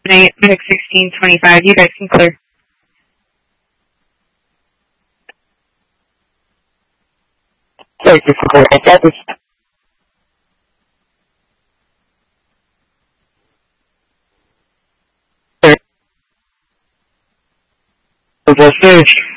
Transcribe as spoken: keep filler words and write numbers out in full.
eight, six sixteen twenty-five. You guys can clear. Thank you for calling Office. Just finished.